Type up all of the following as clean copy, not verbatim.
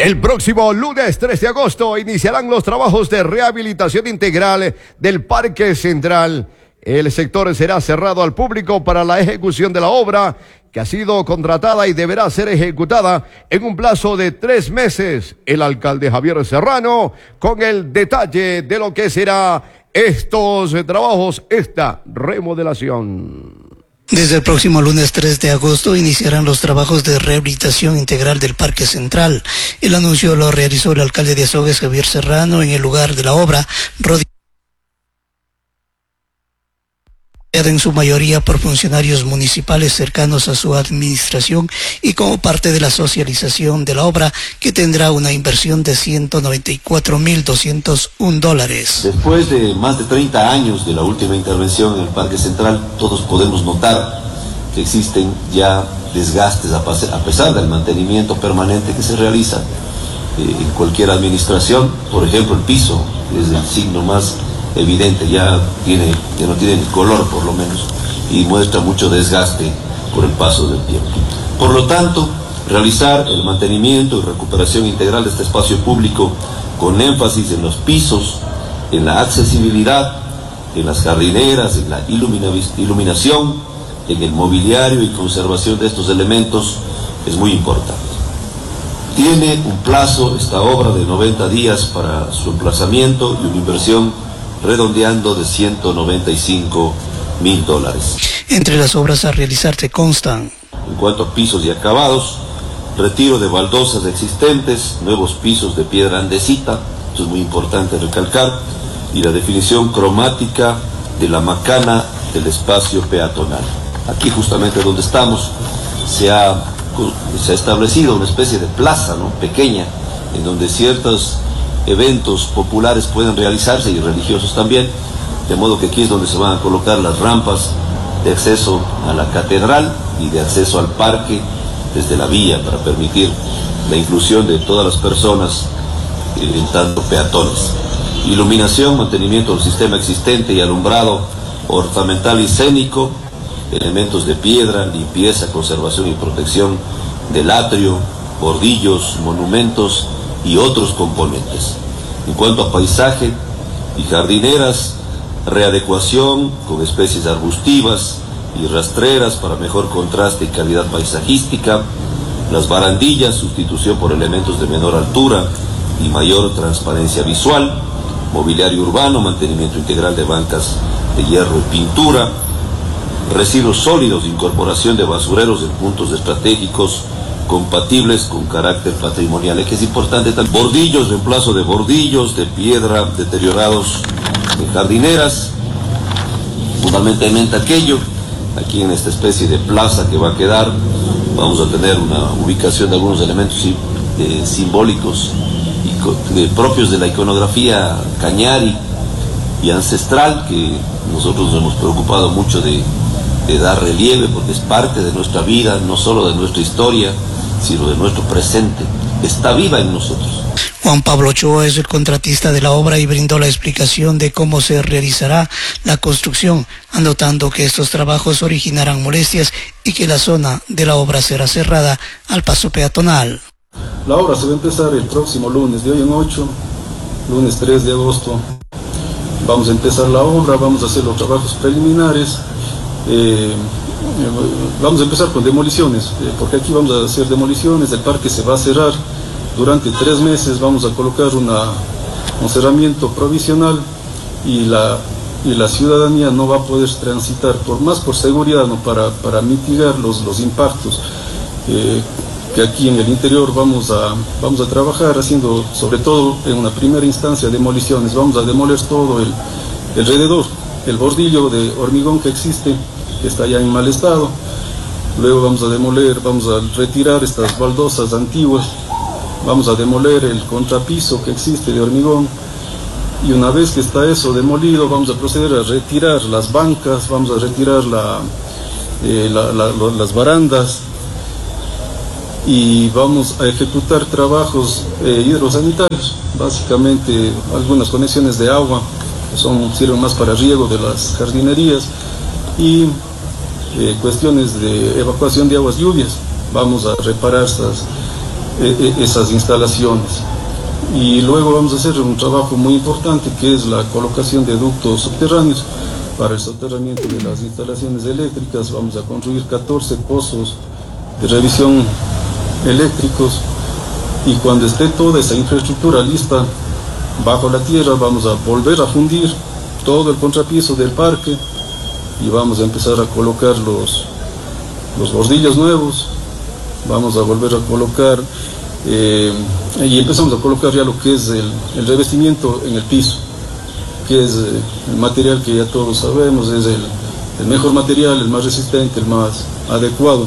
El próximo lunes 3 de agosto iniciarán los trabajos de rehabilitación integral del Parque Central. El sector será cerrado al público para la ejecución de la obra, que ha sido contratada y deberá ser ejecutada en un plazo de 3 meses. El alcalde Javier Serrano con el detalle de lo que será estos trabajos, esta remodelación. Desde el próximo lunes 3 de agosto iniciarán los trabajos de rehabilitación integral del Parque Central. El anuncio lo realizó el alcalde de Azogues, Javier Serrano, en el lugar de la obra, rodeada en su mayoría por funcionarios municipales cercanos a su administración y como parte de la socialización de la obra, que tendrá una inversión de $194.201. Después de más de 30 años de la última intervención en el Parque Central, todos podemos notar que existen ya desgastes a pesar del mantenimiento permanente que se realiza en cualquier administración. Por ejemplo, el piso es el signo más evidente, ya no tiene ni color por lo menos, y muestra mucho desgaste por el paso del tiempo. Por lo tanto, realizar el mantenimiento y recuperación integral de este espacio público con énfasis en los pisos, en la accesibilidad, en las jardineras, en la iluminación, en el mobiliario y conservación de estos elementos es muy importante. Tiene un plazo esta obra de 90 días para su emplazamiento y una inversión redondeando de $195.000. Entre las obras a realizar se constan: en cuanto a pisos y acabados, retiro de baldosas existentes, nuevos pisos de piedra andesita, esto es muy importante recalcar, y la definición cromática de la macana del espacio peatonal. Aquí justamente donde estamos se ha establecido una especie de plaza, ¿no?, pequeña, en donde ciertos eventos populares pueden realizarse y religiosos también, de modo que aquí es donde se van a colocar las rampas de acceso a la catedral y de acceso al parque desde la vía para permitir la inclusión de todas las personas, tanto peatones. Iluminación, mantenimiento del sistema existente y alumbrado ornamental y escénico, elementos de piedra, limpieza, conservación y protección del atrio, bordillos, monumentos y otros componentes. En cuanto a paisaje y jardineras, readecuación con especies arbustivas y rastreras para mejor contraste y calidad paisajística, las barandillas, sustitución por elementos de menor altura y mayor transparencia visual, mobiliario urbano, mantenimiento integral de bancas de hierro y pintura, residuos sólidos, incorporación de basureros en puntos estratégicos compatibles con carácter patrimonial. Es que es importante también bordillos, reemplazo de bordillos de piedra deteriorados en jardineras, fundamentalmente aquello. Aquí en esta especie de plaza que va a quedar, vamos a tener una ubicación de algunos elementos simbólicos y propios de la iconografía cañari y ancestral, que nosotros nos hemos preocupado mucho de dar relieve, porque es parte de nuestra vida, no solo de nuestra historia, sino de nuestro presente. Está viva en nosotros. Juan Pablo Ochoa es el contratista de la obra y brindó la explicación de cómo se realizará la construcción, anotando que estos trabajos originarán molestias y que la zona de la obra será cerrada al paso peatonal. La obra se va a empezar el próximo lunes, de hoy en 8, lunes 3 de agosto. Vamos a empezar la obra, vamos a hacer los trabajos preliminares. Vamos a empezar con demoliciones, porque aquí vamos a hacer demoliciones. El parque se va a cerrar durante 3 meses, vamos a colocar un cerramiento provisional y la ciudadanía no va a poder transitar, por seguridad, ¿no?, para mitigar los impactos, que aquí en el interior vamos a trabajar haciendo, sobre todo en una primera instancia, demoliciones. Vamos a demoler todo el alrededor, el bordillo de hormigón que existe, que está ya en mal estado. Luego vamos a retirar estas baldosas antiguas, vamos a demoler el contrapiso que existe de hormigón, y una vez que está eso demolido, vamos a proceder a retirar las bancas, vamos a retirar las barandas, y vamos a ejecutar trabajos hidrosanitarios, básicamente algunas conexiones de agua que sirven más para riego de las jardinerías, y cuestiones de evacuación de aguas lluvias. Vamos a reparar esas instalaciones. Y luego vamos a hacer un trabajo muy importante que es la colocación de ductos subterráneos para el soterramiento de las instalaciones eléctricas. Vamos a construir 14 pozos de revisión eléctricos y cuando esté toda esa infraestructura lista bajo la tierra vamos a volver a fundir todo el contrapiso del parque y vamos a empezar a colocar los bordillos nuevos, vamos a volver a colocar y empezamos a colocar ya lo que es el revestimiento en el piso, que es el material que ya todos sabemos, es el mejor material, el más resistente, el más adecuado.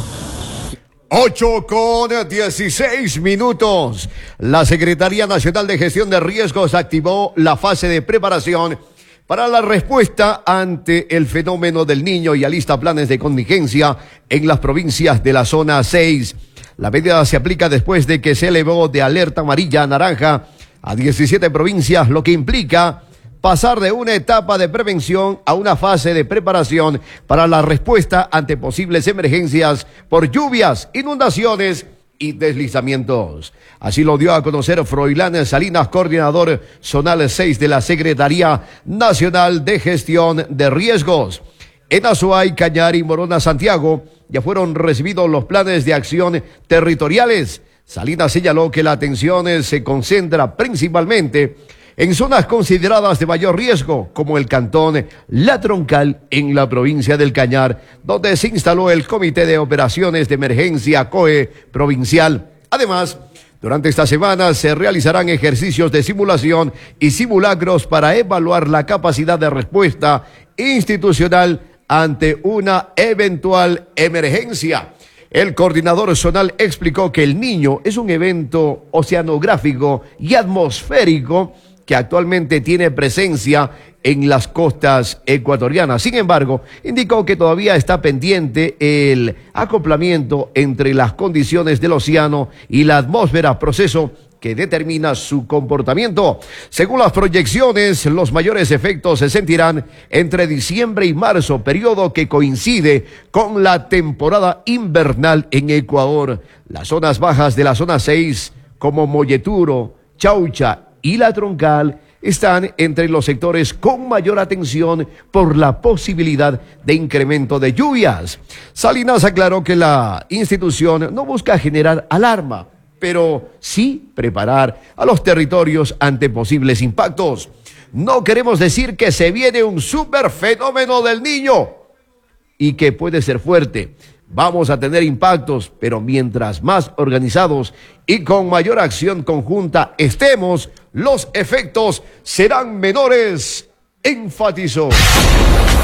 8:16. La Secretaría Nacional de Gestión de Riesgos activó la fase de preparación para la respuesta ante el fenómeno del Niño y alista planes de contingencia en las provincias de la zona 6. La medida se aplica después de que se elevó de alerta amarilla a naranja a 17 provincias, lo que implica pasar de una etapa de prevención a una fase de preparación para la respuesta ante posibles emergencias por lluvias, inundaciones y deslizamientos. Así lo dio a conocer Froilán Salinas, coordinador zonal 6 de la Secretaría Nacional de Gestión de Riesgos. En Azuay, Cañar y Morona, Santiago, ya fueron recibidos los planes de acción territoriales. Salinas señaló que la atención se concentra principalmente en zonas consideradas de mayor riesgo, como el cantón La Troncal en la provincia del Cañar, donde se instaló el Comité de Operaciones de Emergencia COE provincial. Además, durante esta semana se realizarán ejercicios de simulación y simulacros para evaluar la capacidad de respuesta institucional ante una eventual emergencia. El coordinador zonal explicó que el Niño es un evento oceanográfico y atmosférico que actualmente tiene presencia en las costas ecuatorianas. Sin embargo, indicó que todavía está pendiente el acoplamiento entre las condiciones del océano y la atmósfera, proceso que determina su comportamiento. Según las proyecciones, los mayores efectos se sentirán entre diciembre y marzo, periodo que coincide con la temporada invernal en Ecuador. Las zonas bajas de la zona 6, como Molleturo, Chaucha y La Troncal, están entre los sectores con mayor atención por la posibilidad de incremento de lluvias. Salinas aclaró que la institución no busca generar alarma, pero sí preparar a los territorios ante posibles impactos. No queremos decir que se viene un superfenómeno del Niño y que puede ser fuerte. Vamos a tener impactos, pero mientras más organizados y con mayor acción conjunta estemos, los efectos serán menores, enfatizó.